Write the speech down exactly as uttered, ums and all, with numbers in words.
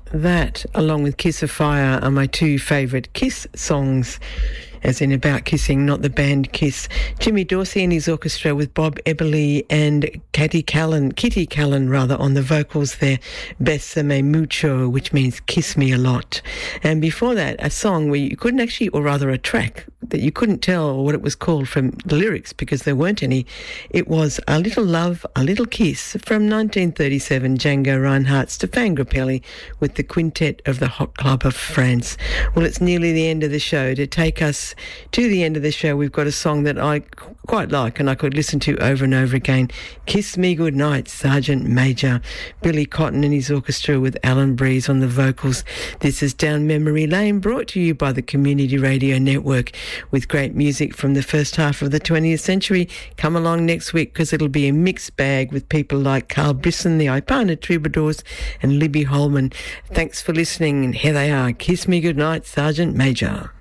That, along with Kiss of Fire, are my two favourite Kiss songs, as in about kissing, not the band Kiss. Jimmy Dorsey and his orchestra with Bob Eberly and Katie Callan, Kitty Callan rather, on the vocals there, Bésame Mucho, which means kiss me a lot. And before that, a song where you couldn't actually, or rather a track, that you couldn't tell what it was called from the lyrics because there weren't any. It was A Little Love, A Little Kiss from nineteen thirty-seven, Django Reinhardt, Stéphane Grappelli with the Quintet of the Hot Club of France. Well, it's nearly the end of the show. To take us to the end of the show, we've got a song that I quite like and I could listen to over and over again. Kiss Me Goodnight, Sergeant Major. Billy Cotton and his orchestra with Alan Breeze on the vocals. This is Down Memory Lane, brought to you by the Community Radio Network, with great music from the first half of the twentieth century. Come along next week because it'll be a mixed bag with people like Carl Brisson, the Ipana Troubadours, and Libby Holman. Thanks for listening, and here they are. Kiss Me Goodnight, Sergeant Major.